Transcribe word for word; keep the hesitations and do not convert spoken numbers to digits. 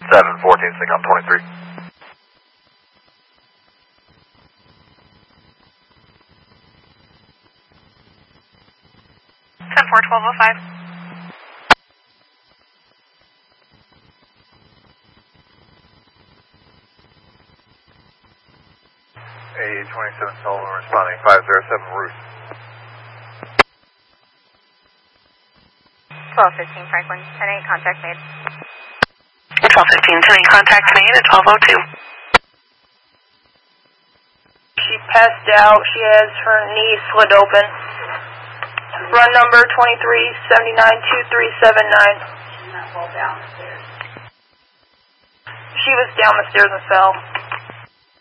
seven fourteen, Syncom twenty-three. ten four, twelve oh five. eighty-eight twenty-seven Sullivan responding five zero seven Roost. twelve fifteen Franklin, ten eight contact made. twelve fifteen, ten eight contact made at twelve oh two. She passed out. She has her knee slit open. Run number twenty-three seventy-nine two three seven nine. She's not well down the stairs. She was down the stairs and fell.